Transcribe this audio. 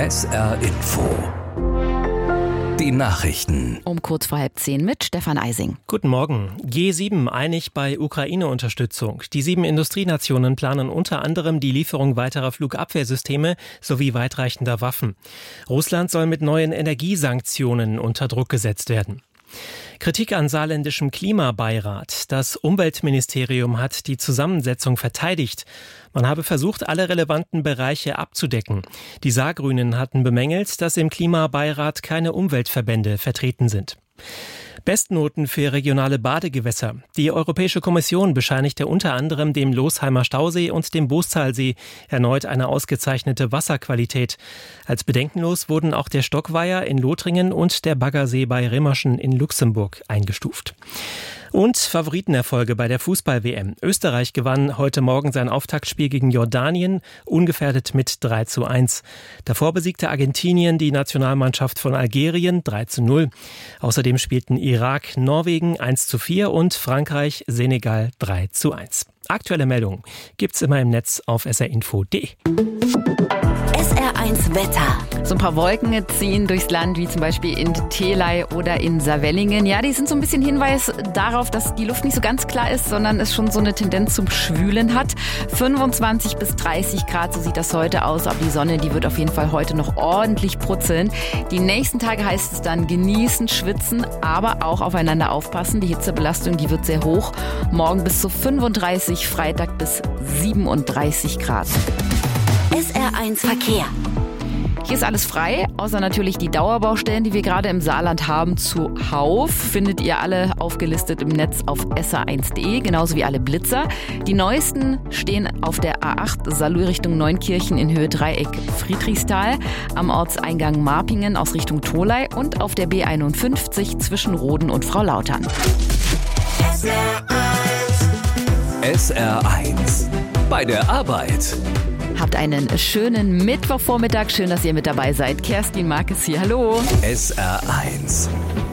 SR Info. Die Nachrichten. Um kurz vor 9:30 mit Stefan Eising. Guten Morgen. G7 einig bei Ukraine-Unterstützung. Die 7 Industrienationen planen unter anderem die Lieferung weiterer Flugabwehrsysteme sowie weitreichender Waffen. Russland soll mit neuen Energiesanktionen unter Druck gesetzt werden. Kritik an saarländischem Klimabeirat. Das Umweltministerium hat die Zusammensetzung verteidigt. Man habe versucht, alle relevanten Bereiche abzudecken. Die Saargrünen hatten bemängelt, dass im Klimabeirat keine Umweltverbände vertreten sind. Bestnoten für regionale Badegewässer. Die Europäische Kommission bescheinigte unter anderem dem Losheimer Stausee und dem Boostalsee erneut eine ausgezeichnete Wasserqualität. Als bedenkenlos wurden auch der Stockweiher in Lothringen und der Baggersee bei Rimmerschen in Luxemburg eingestuft. Und Favoritenerfolge bei der Fußball-WM. Österreich gewann heute Morgen sein Auftaktspiel gegen Jordanien, ungefährdet mit 3:1. Davor besiegte Argentinien die Nationalmannschaft von Algerien 3:0. Außerdem spielten Irak, Norwegen 1:4 und Frankreich, Senegal 3:1. Aktuelle Meldungen gibt's immer im Netz auf srinfo.de. SR1 Wetter. So ein paar Wolken ziehen durchs Land, wie zum Beispiel in Theley oder in Saarwellingen. Ja, die sind so ein bisschen Hinweis darauf, dass die Luft nicht so ganz klar ist, sondern es schon so eine Tendenz zum Schwülen hat. 25 bis 30 Grad, so sieht das heute aus. Aber die Sonne, die wird auf jeden Fall heute noch ordentlich brutzeln. Die nächsten Tage heißt es dann genießen, schwitzen, aber auch aufeinander aufpassen. Die Hitzebelastung, die wird sehr hoch. Morgen bis zu 35, Freitag bis 37 Grad. SR1 Verkehr. Hier ist alles frei, außer natürlich die Dauerbaustellen, die wir gerade im Saarland haben, zuhauf. Findet ihr alle aufgelistet im Netz auf sr1.de, genauso wie alle Blitzer. Die neuesten stehen auf der A8 Saarlouis Richtung Neunkirchen in Höhe Dreieck Friedrichsthal, am Ortseingang Marpingen aus Richtung Tholey und auf der B51 zwischen Roden und Frau-Lautern. SR1 bei der Arbeit. Habt einen schönen Mittwochvormittag. Schön, dass ihr mit dabei seid. Kerstin Markes hier. Hallo. SR1